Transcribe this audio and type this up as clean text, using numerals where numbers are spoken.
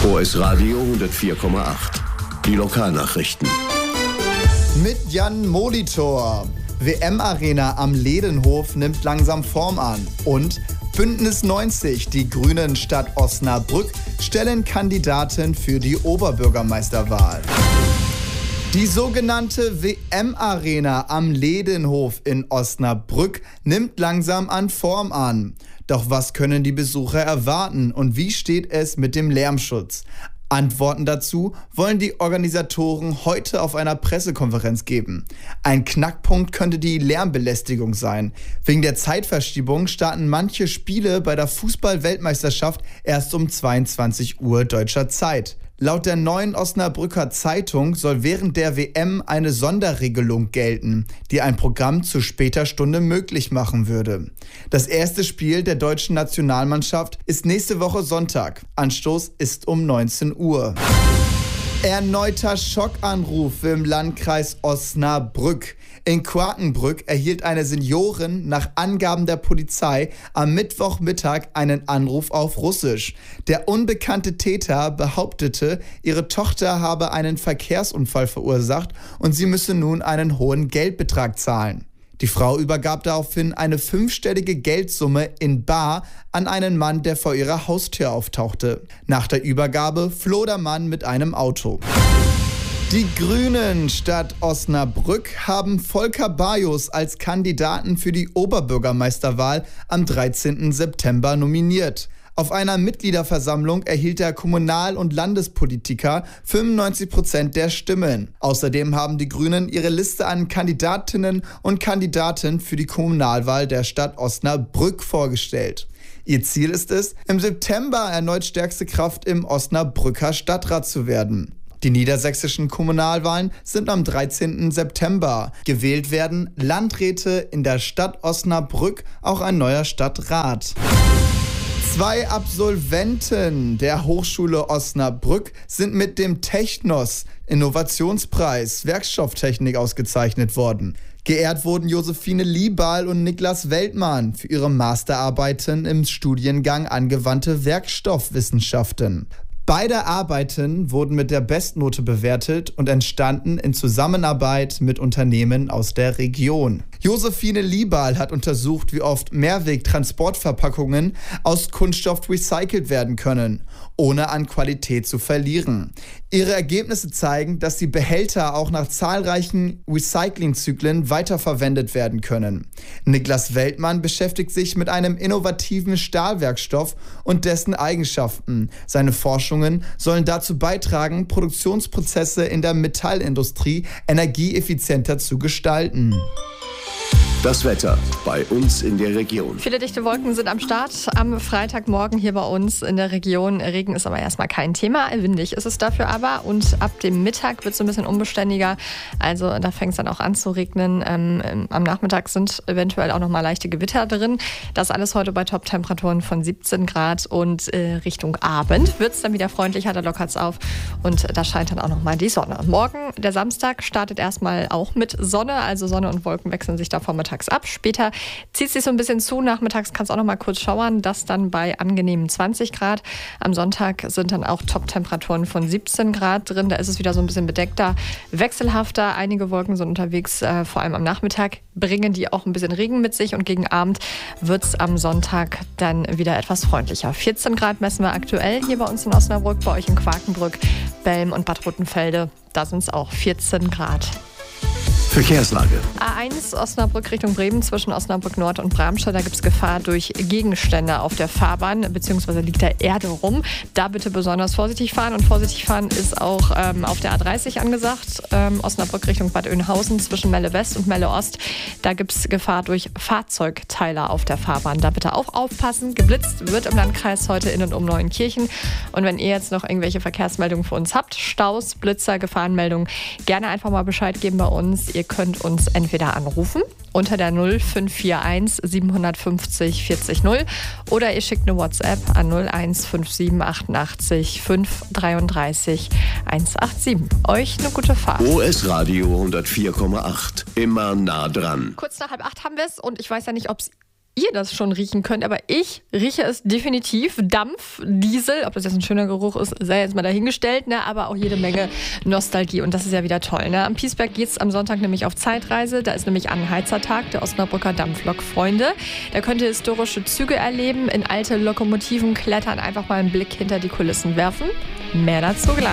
OS Radio 104,8. Die Lokalnachrichten. Mit Jan Molitor. WM-Arena am Ledenhof nimmt langsam Form an. Und Bündnis 90, die Grünen Stadt Osnabrück, stellen Kandidaten für die Oberbürgermeisterwahl. Die sogenannte WM-Arena am Ledenhof in Osnabrück nimmt langsam an Form an. Doch was können die Besucher erwarten und wie steht es mit dem Lärmschutz? Antworten dazu wollen die Organisatoren heute auf einer Pressekonferenz geben. Ein Knackpunkt könnte die Lärmbelästigung sein. Wegen der Zeitverschiebung starten manche Spiele bei der Fußball-Weltmeisterschaft erst um 22 Uhr deutscher Zeit. Laut der Neuen Osnabrücker Zeitung soll während der WM eine Sonderregelung gelten, die ein Programm zu später Stunde möglich machen würde. Das erste Spiel der deutschen Nationalmannschaft ist nächste Woche Sonntag. Anstoß ist um 19 Uhr. Erneuter Schockanruf im Landkreis Osnabrück. In Quakenbrück erhielt eine Seniorin nach Angaben der Polizei am Mittwochmittag einen Anruf auf Russisch. Der unbekannte Täter behauptete, ihre Tochter habe einen Verkehrsunfall verursacht und sie müsse nun einen hohen Geldbetrag zahlen. Die Frau übergab daraufhin eine 5-stellige Geldsumme in bar an einen Mann, der vor ihrer Haustür auftauchte. Nach der Übergabe floh der Mann mit einem Auto. Die Grünen Stadt Osnabrück haben Volker Bajus als Kandidaten für die Oberbürgermeisterwahl am 13. September nominiert. Auf einer Mitgliederversammlung erhielt der Kommunal- und Landespolitiker 95% der Stimmen. Außerdem haben die Grünen ihre Liste an Kandidatinnen und Kandidaten für die Kommunalwahl der Stadt Osnabrück vorgestellt. Ihr Ziel ist es, im September erneut stärkste Kraft im Osnabrücker Stadtrat zu werden. Die niedersächsischen Kommunalwahlen sind am 13. September. Gewählt werden Landräte in der Stadt Osnabrück, auch ein neuer Stadtrat. 2 Absolventen der Hochschule Osnabrück sind mit dem Technos Innovationspreis Werkstofftechnik ausgezeichnet worden. Geehrt wurden Josephine Liebahl und Niklas Weltmann für ihre Masterarbeiten im Studiengang Angewandte Werkstoffwissenschaften. Beide Arbeiten wurden mit der Bestnote bewertet und entstanden in Zusammenarbeit mit Unternehmen aus der Region. Josephine Liebahl hat untersucht, wie oft Mehrwegtransportverpackungen aus Kunststoff recycelt werden können, ohne an Qualität zu verlieren. Ihre Ergebnisse zeigen, dass die Behälter auch nach zahlreichen Recyclingzyklen weiterverwendet werden können. Niklas Weltmann beschäftigt sich mit einem innovativen Stahlwerkstoff und dessen Eigenschaften. Seine Forschungen sollen dazu beitragen, Produktionsprozesse in der Metallindustrie energieeffizienter zu gestalten. Das Wetter bei uns in der Region. Viele dichte Wolken sind am Start. Am Freitagmorgen hier bei uns in der Region. Regen ist aber erstmal kein Thema. Windig ist es dafür aber. Und ab dem Mittag wird es ein bisschen unbeständiger. Also da fängt es dann auch an zu regnen. Am Nachmittag sind eventuell auch nochmal leichte Gewitter drin. Das alles heute bei Top-Temperaturen von 17 Grad. Und Richtung Abend wird es dann wieder freundlicher. Da lockert es auf. Und da scheint dann auch nochmal die Sonne. Morgen, der Samstag, startet erstmal auch mit Sonne. Also Sonne und Wolken wechseln sich da vormittags ab. Später zieht es sich so ein bisschen zu. Nachmittags kann es auch noch mal kurz schauern. Das dann bei angenehmen 20 Grad. Am Sonntag sind dann auch Top-Temperaturen von 17 Grad drin. Da ist es wieder so ein bisschen bedeckter, wechselhafter. Einige Wolken sind unterwegs, vor allem am Nachmittag. Bringen die auch ein bisschen Regen mit sich. Und gegen Abend wird es am Sonntag dann wieder etwas freundlicher. 14 Grad messen wir aktuell hier bei uns in Osnabrück. Bei euch in Quakenbrück, Belm und Bad Rottenfelde. Da sind es auch 14 Grad. Verkehrslage. A1 Osnabrück Richtung Bremen zwischen Osnabrück Nord und Bramstedt. Da gibt es Gefahr durch Gegenstände auf der Fahrbahn, beziehungsweise liegt da Erde rum. Da bitte besonders vorsichtig fahren. Und vorsichtig fahren ist auch auf der A30 angesagt. Osnabrück Richtung Bad Oeynhausen zwischen Melle West und Melle Ost. Da gibt es Gefahr durch Fahrzeugteiler auf der Fahrbahn. Da bitte auch aufpassen. Geblitzt wird im Landkreis heute in und um Neuenkirchen. Und wenn ihr jetzt noch irgendwelche Verkehrsmeldungen für uns habt, Staus, Blitzer, Gefahrenmeldungen, gerne einfach mal Bescheid geben bei uns. Ihr könnt uns entweder anrufen unter der 0541 750 40 0 oder ihr schickt eine WhatsApp an 0157 88 533 187. Euch eine gute Fahrt. OS Radio 104,8. Immer nah dran. Kurz nach 7:30 haben wir es und ich weiß ja nicht, ob es ihr das schon riechen könnt, aber ich rieche es definitiv. Dampf, Diesel, ob das jetzt ein schöner Geruch ist, sei jetzt mal dahingestellt, ne? Aber auch jede Menge Nostalgie und das ist ja wieder toll. Ne? Am Piesberg geht es am Sonntag nämlich auf Zeitreise, da ist nämlich Anheizertag der Osnabrücker Dampflokfreunde. Da könnt ihr historische Züge erleben, in alte Lokomotiven klettern, einfach mal einen Blick hinter die Kulissen werfen. Mehr dazu gleich.